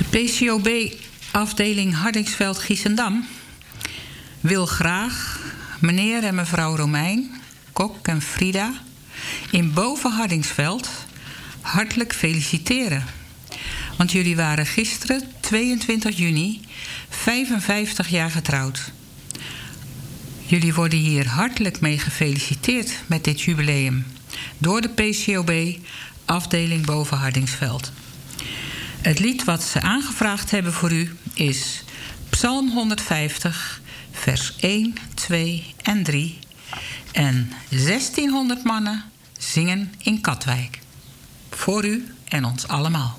PCOB afdeling Hardingsveld-Giessendam wil graag meneer en mevrouw Romein, Kok en Frida in Boven Hardingsveld hartelijk feliciteren. Want jullie waren gisteren, 22 juni, 55 jaar getrouwd. Jullie worden hier hartelijk mee gefeliciteerd met dit jubileum door de PCOB afdeling Boven Hardingsveld. Het lied wat ze aangevraagd hebben voor u is Psalm 150, vers 1, 2 en 3 en 1600 mannen zingen in Katwijk. Voor u en ons allemaal.